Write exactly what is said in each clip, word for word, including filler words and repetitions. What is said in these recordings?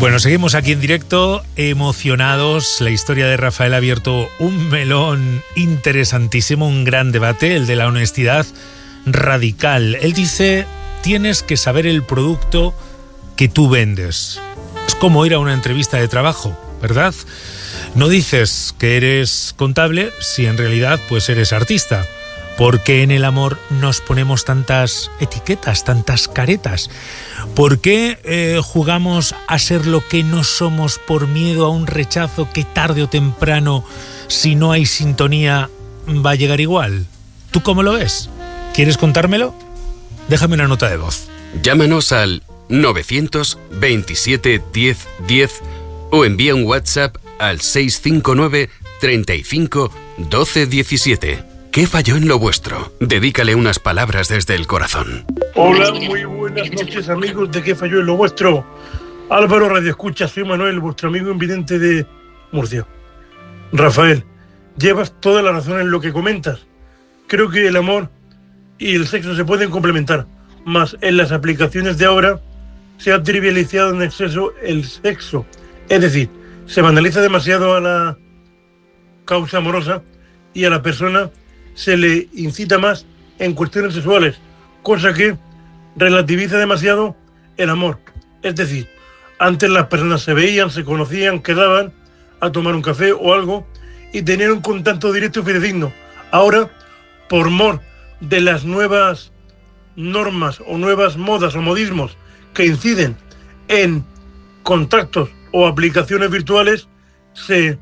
Bueno, seguimos aquí en directo, emocionados. La historia de Rafael ha abierto un melón interesantísimo, un gran debate, el de la honestidad radical. Él dice, tienes que saber el producto que tú vendes. Es como ir a una entrevista de trabajo, ¿verdad? No dices que eres contable si en realidad pues eres artista. ¿Por qué en el amor nos ponemos tantas etiquetas, tantas caretas? ¿Por qué eh, jugamos a ser lo que no somos por miedo a un rechazo que tarde o temprano, si no hay sintonía, va a llegar igual? ¿Tú cómo lo ves? ¿Quieres contármelo? Déjame una nota de voz. Llámanos al novecientos veintisiete diez diez o envía un WhatsApp al seis cinco nueve treinta y cinco doce diecisiete. ¿Qué falló en lo vuestro? Dedícale unas palabras desde el corazón. Hola, muy buenas noches, amigos de ¿Qué falló en lo vuestro? Álvaro Radio Escucha, soy Manuel, vuestro amigo invidente de Murcia. Rafael, llevas toda la razón en lo que comentas. Creo que el amor y el sexo se pueden complementar, mas en las aplicaciones de ahora se ha trivializado en exceso el sexo. Es decir, se banaliza demasiado a la causa amorosa y a la persona se le incita más en cuestiones sexuales, cosa que relativiza demasiado el amor. Es decir, antes las personas se veían, se conocían, quedaban a tomar un café o algo y tenían un contacto directo y fidedigno. Ahora, por mor de las nuevas normas o nuevas modas o modismos que inciden en contactos o aplicaciones virtuales, se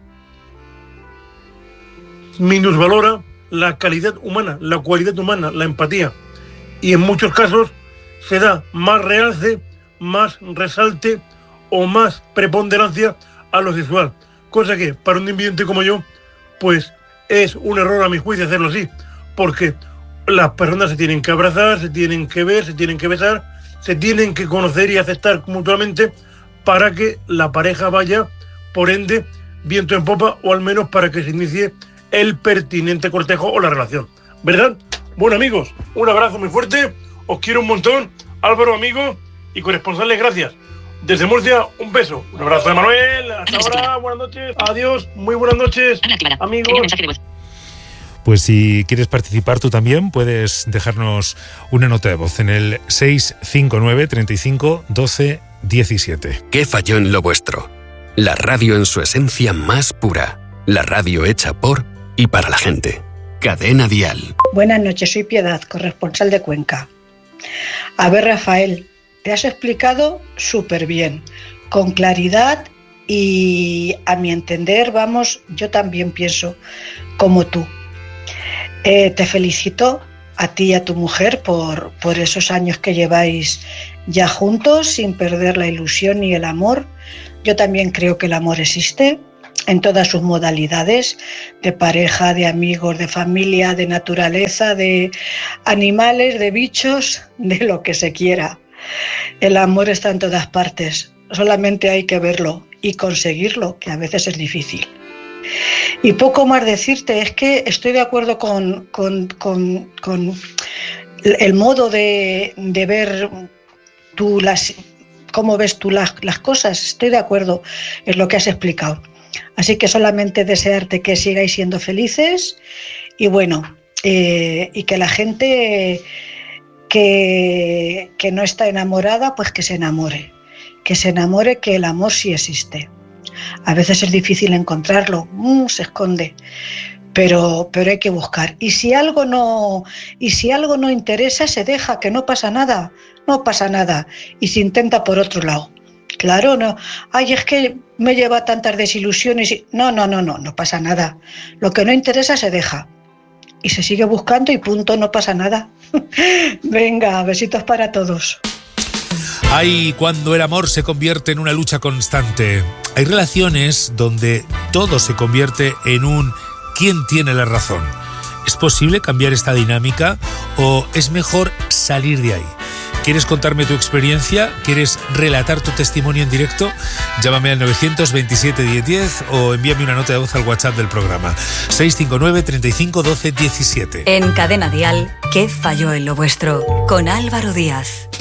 minusvalora la calidad humana, la cualidad humana, la empatía. Y en muchos casos se da más realce, más resalte o más preponderancia a lo sexual. Cosa que para un invidente como yo, pues es un error a mi juicio hacerlo así. Porque las personas se tienen que abrazar, se tienen que ver, se tienen que besar, se tienen que conocer y aceptar mutuamente para que la pareja vaya, por ende, viento en popa, o al menos para que se inicie el pertinente cortejo o la relación, ¿verdad? Bueno, amigos, un abrazo muy fuerte, os quiero un montón, Álvaro, amigo y corresponsales, gracias. Desde Murcia, un beso. Un abrazo de Manuel, hasta ahora, buenas noches, adiós, muy buenas noches, amigos. Pues si quieres participar tú también, puedes dejarnos una nota de voz en el seis cinco nueve treinta y cinco doce diecisiete. ¿Qué falló en lo vuestro? La radio en su esencia más pura. La radio hecha por y para la gente. Cadena Dial. Buenas noches, soy Piedad, corresponsal de Cuenca. A ver, Rafael, te has explicado súper bien, con claridad y, a mi entender, vamos, yo también pienso como tú. Eh, te felicito a ti y a tu mujer por, por esos años que lleváis ya juntos, sin perder la ilusión ni el amor. Yo también creo que el amor existe en todas sus modalidades, de pareja, de amigos, de familia, de naturaleza, de animales, de bichos, de lo que se quiera. El amor está en todas partes, solamente hay que verlo y conseguirlo, que a veces es difícil. Y poco más decirte, es que estoy de acuerdo con, con, con, con el modo de, de ver tú las, cómo ves tú las, las cosas, estoy de acuerdo en lo que has explicado. Así que solamente desearte que sigáis siendo felices y bueno, eh, y que la gente que, que no está enamorada, pues que se enamore, que se enamore, que el amor sí existe. A veces es difícil encontrarlo, mm, se esconde, pero, pero hay que buscar. Y si algo no, y si algo no interesa, se deja, que no pasa nada, no pasa nada, y se intenta por otro lado. Claro, no. Ay, es que me lleva tantas desilusiones. Y... No, no, no, no, no pasa nada. Lo que no interesa se deja. Y se sigue buscando y punto, no pasa nada. Venga, besitos para todos. Ay, cuando el amor se convierte en una lucha constante. Hay relaciones donde todo se convierte en un ¿quién tiene la razón? ¿Es posible cambiar esta dinámica o es mejor salir de ahí? ¿Quieres contarme tu experiencia? ¿Quieres relatar tu testimonio en directo? Llámame al novecientos veintisiete diez diez o envíame una nota de voz al WhatsApp del programa seis cinco nueve treinta y cinco doce diecisiete. En Cadena Dial, ¿qué falló en lo vuestro? Con Álvaro Díaz.